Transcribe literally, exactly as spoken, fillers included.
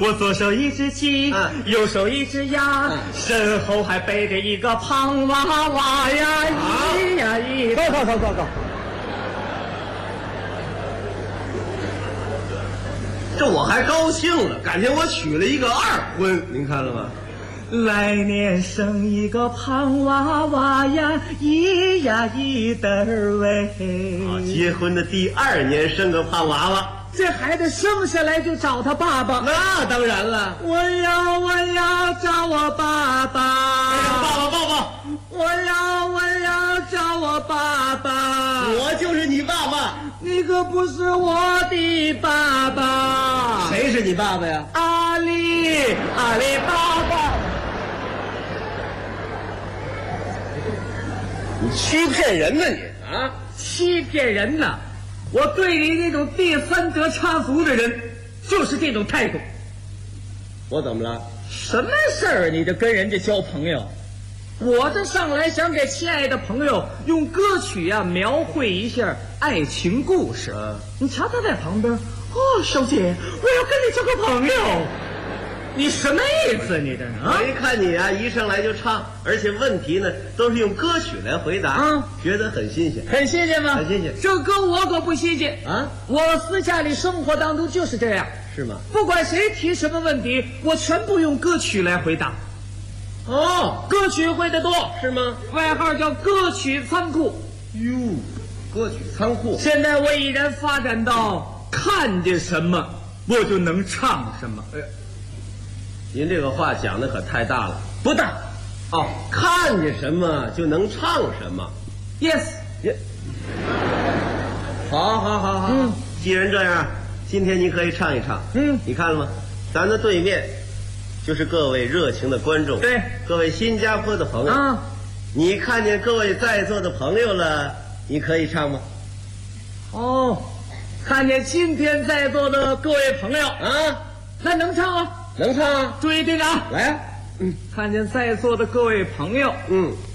我左手一只鸡， 嗯、 右手一只鸭，嗯、身后还背着一个胖娃娃呀！咦呀咦！ 够够够够够！这我还高兴了，感情我娶了一个二婚，您看了吗？ 来年生一个胖娃娃呀，咿呀咿的喂。 啊，结婚的第二年生个胖娃娃， 这孩子生下来就找他爸爸。 那当然了， 我要我要找我爸爸， 哎、爸爸抱抱。 我要我要找我爸爸， 我就是你爸爸。 你可不是我的爸爸。 谁是你爸爸呀？ 阿里阿里巴巴。 你欺骗人呢你啊！ 欺骗人呢！我对你那种第三者插足的人，就是这种态度。 我怎么了？ 什么事儿你就跟人家交朋友？我这上来想给亲爱的朋友用歌曲啊描绘一下爱情故事。 啊、 你瞧他在旁边，哦，小姐，我要跟你交个朋友。你什么意思？你这啊？ 我一看你啊，一上来就唱，而且问题呢都是用歌曲来回答， 啊， 觉得很新鲜。 很新鲜吗？ 很新鲜。 这歌我可不新鲜啊！ 我私下里生活当中就是这样。 是吗？ 不管谁提什么问题，我全部用歌曲来回答。 哦， 歌曲会得多是吗？ 外号叫歌曲仓库。 哟，歌曲仓库。 现在我已然发展到看见什么我就能唱什么。 哎，您这个话讲的可太大了。 不大。 哦，看见什么就能唱什么。 Yes。 耶。好，好，好，好。 嗯， 既然这样，今天您可以唱一唱。 嗯， 你看了吗？咱的对面就是各位热情的观众， 对， 各位新加坡的朋友啊。 你看见各位在座的朋友了，你可以唱吗？ 哦，看见今天在座的各位朋友啊， 那能唱啊？ 能唱啊！ 注意听啊！ 来啊！ 嗯，看见在座的各位朋友， 嗯。